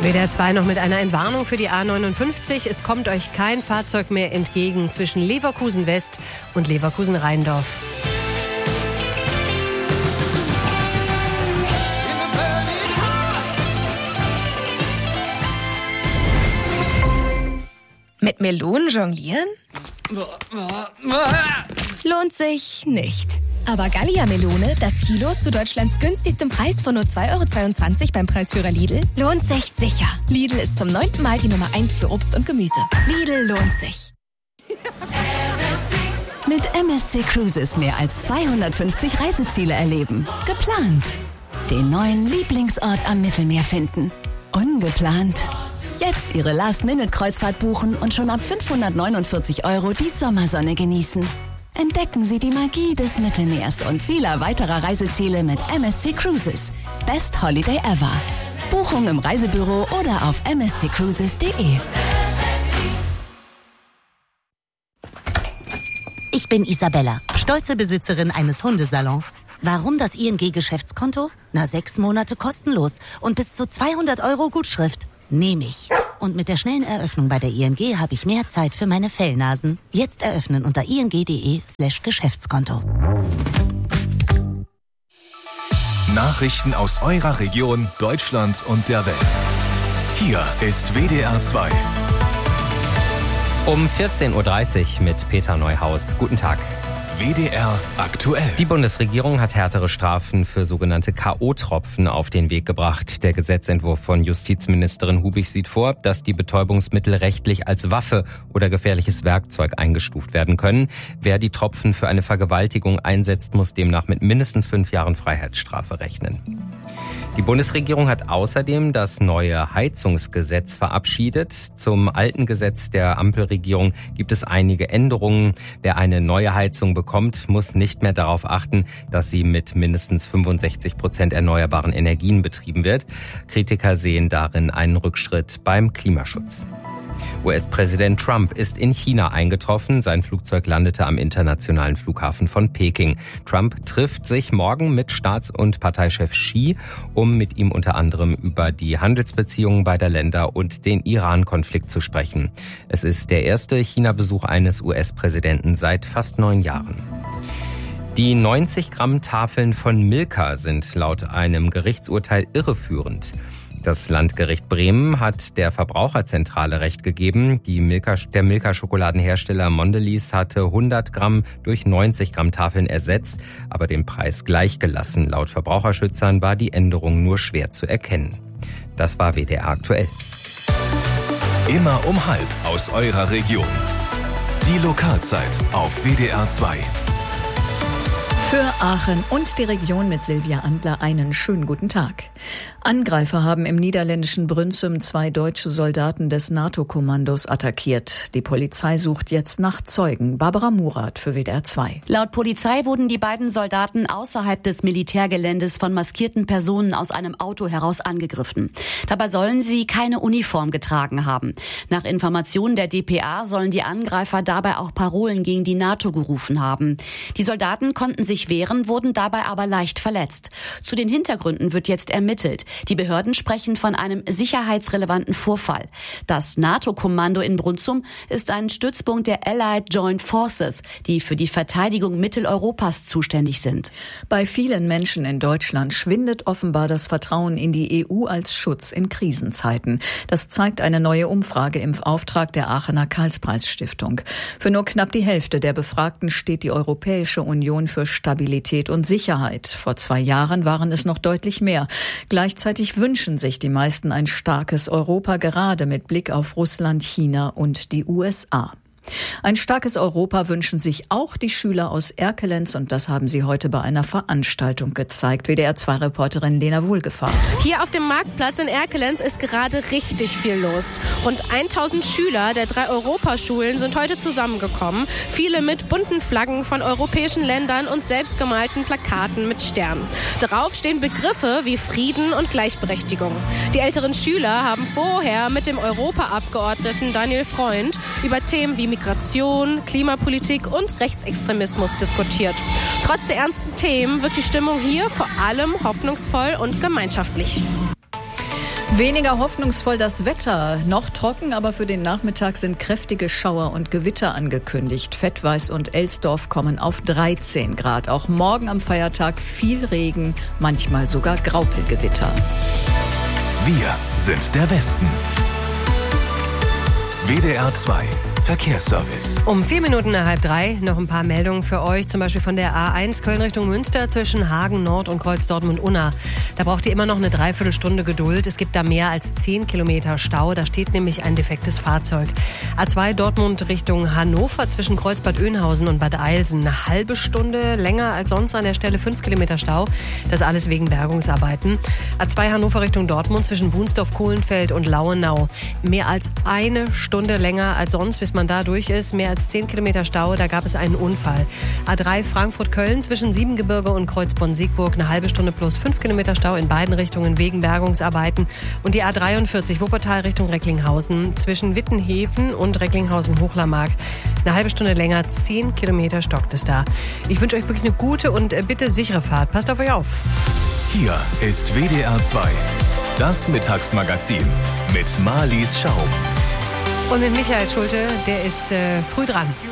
WDR 2 noch mit einer Entwarnung für die A59. Es kommt euch kein Fahrzeug mehr entgegen zwischen Leverkusen West und Leverkusen Rheindorf. Mit Melonen jonglieren? Lohnt sich nicht. Aber Gallia-Melone, das Kilo zu Deutschlands günstigstem Preis von nur 2,22 € beim Preisführer Lidl, lohnt sich sicher. Lidl ist zum 9. Mal die Nummer 1 für Obst und Gemüse. Lidl lohnt sich. Mit MSC Cruises mehr als 250 Reiseziele erleben. Geplant. Den neuen Lieblingsort am Mittelmeer finden. Ungeplant. Jetzt Ihre Last-Minute-Kreuzfahrt buchen und schon ab 549 € die Sommersonne genießen. Entdecken Sie die Magie des Mittelmeers und vieler weiterer Reiseziele mit MSC Cruises. Best Holiday ever. Buchung im Reisebüro oder auf msccruises.de. Ich bin Isabella, stolze Besitzerin eines Hundesalons. Warum das ING-Geschäftskonto? 6 Monate kostenlos und bis zu 200 € Gutschrift. Nehme ich. Und mit der schnellen Eröffnung bei der ING habe ich mehr Zeit für meine Fellnasen. Jetzt eröffnen unter ing.de/Geschäftskonto. Nachrichten aus eurer Region, Deutschland und der Welt. Hier ist WDR 2. Um 14.30 Uhr mit Peter Neuhaus. Guten Tag. WDR aktuell. Die Bundesregierung hat härtere Strafen für sogenannte K.O.-Tropfen auf den Weg gebracht. Der Gesetzentwurf von Justizministerin Hubig sieht vor, dass die Betäubungsmittel rechtlich als Waffe oder gefährliches Werkzeug eingestuft werden können. Wer die Tropfen für eine Vergewaltigung einsetzt, muss demnach mit mindestens 5 Jahren Freiheitsstrafe rechnen. Die Bundesregierung hat außerdem das neue Heizungsgesetz verabschiedet. Zum alten Gesetz der Ampelregierung gibt es einige Änderungen. Wer eine neue Heizung bekommt, muss nicht mehr darauf achten, dass sie mit mindestens 65% erneuerbaren Energien betrieben wird. Kritiker sehen darin einen Rückschritt beim Klimaschutz. US-Präsident Trump ist in China eingetroffen. Sein Flugzeug landete am internationalen Flughafen von Peking. Trump trifft sich morgen mit Staats- und Parteichef Xi, um mit ihm unter anderem über die Handelsbeziehungen beider Länder und den Iran-Konflikt zu sprechen. Es ist der erste China-Besuch eines US-Präsidenten seit fast 9 Jahren. Die 90-Gramm-Tafeln von Milka sind laut einem Gerichtsurteil irreführend. Das Landgericht Bremen hat der Verbraucherzentrale Recht gegeben. Der Milka-Schokoladenhersteller Mondelez hatte 100 Gramm durch 90 Gramm Tafeln ersetzt, aber den Preis gleich gelassen. Laut Verbraucherschützern war die Änderung nur schwer zu erkennen. Das war WDR aktuell. Immer um 12:30 aus eurer Region. Die Lokalzeit auf WDR 2. Für Aachen und die Region mit Silvia Andler einen schönen guten Tag. Angreifer haben im niederländischen Brünsum 2 deutsche Soldaten des NATO-Kommandos attackiert. Die Polizei sucht jetzt nach Zeugen. Barbara Murat für WDR 2. Laut Polizei wurden die beiden Soldaten außerhalb des Militärgeländes von maskierten Personen aus einem Auto heraus angegriffen. Dabei sollen sie keine Uniform getragen haben. Nach Informationen der dpa sollen die Angreifer dabei auch Parolen gegen die NATO gerufen haben. Die Soldaten konnten sich wehren, wurden dabei aber leicht verletzt. Zu den Hintergründen wird jetzt ermittelt. Die Behörden sprechen von einem sicherheitsrelevanten Vorfall. Das NATO-Kommando in Brunssum ist ein Stützpunkt der Allied Joint Forces, die für die Verteidigung Mitteleuropas zuständig sind. Bei vielen Menschen in Deutschland schwindet offenbar das Vertrauen in die EU als Schutz in Krisenzeiten. Das zeigt eine neue Umfrage im Auftrag der Aachener Karlspreis-Stiftung. Für nur knapp die Hälfte der Befragten steht die Europäische Union für Stabilität und Sicherheit. Vor 2 Jahren waren es noch deutlich mehr. Gleichzeitig wünschen sich die meisten ein starkes Europa, gerade mit Blick auf Russland, China und die USA. Ein starkes Europa wünschen sich auch die Schüler aus Erkelenz und das haben sie heute bei einer Veranstaltung gezeigt. WDR-2-Reporterin Lena Wohlgefahrt. Hier auf dem Marktplatz in Erkelenz ist gerade richtig viel los. Rund 1000 Schüler der 3 Europaschulen sind heute zusammengekommen. Viele mit bunten Flaggen von europäischen Ländern und selbstgemalten Plakaten mit Sternen. Darauf stehen Begriffe wie Frieden und Gleichberechtigung. Die älteren Schüler haben vorher mit dem Europaabgeordneten Daniel Freund über Themen wie Migration, Klimapolitik und Rechtsextremismus diskutiert. Trotz der ernsten Themen wirkt die Stimmung hier vor allem hoffnungsvoll und gemeinschaftlich. Weniger hoffnungsvoll das Wetter. Noch trocken, aber für den Nachmittag sind kräftige Schauer und Gewitter angekündigt. Vettweiß und Elsdorf kommen auf 13 Grad. Auch morgen am Feiertag viel Regen, manchmal sogar Graupelgewitter. Wir sind der Westen. WDR 2 Verkehrsservice. Um 4 Minuten nach 2:30 noch ein paar Meldungen für euch, zum Beispiel von der A1 Köln Richtung Münster zwischen Hagen Nord und Kreuz Dortmund-Unna. Da braucht ihr immer noch eine Dreiviertelstunde Geduld. Es gibt da mehr als 10 Kilometer Stau. Da steht nämlich ein defektes Fahrzeug. A2 Dortmund Richtung Hannover zwischen Kreuzbad Oeynhausen und Bad Eilsen. Eine halbe Stunde länger als sonst an der Stelle, 5 Kilometer Stau. Das alles wegen Bergungsarbeiten. A2 Hannover Richtung Dortmund zwischen Wunsdorf, Kohlenfeld und Lauenau. Mehr als eine Stunde länger als sonst, bis man da durch ist. Mehr als 10 Kilometer Stau, da gab es einen Unfall. A3 Frankfurt-Köln zwischen Siebengebirge und Kreuzbronn-Siegburg. Eine halbe Stunde plus 5 Kilometer Stau in beiden Richtungen wegen Bergungsarbeiten. Und die A43 Wuppertal Richtung Recklinghausen zwischen Wittenhäfen und Recklinghausen-Hochlermark. Eine halbe Stunde länger, 10 Kilometer stockt es da. Ich wünsche euch wirklich eine gute und bitte sichere Fahrt. Passt auf euch auf. Hier ist WDR 2, das Mittagsmagazin mit Marlies Schaum. Und mit Michael Schulte, der ist früh dran.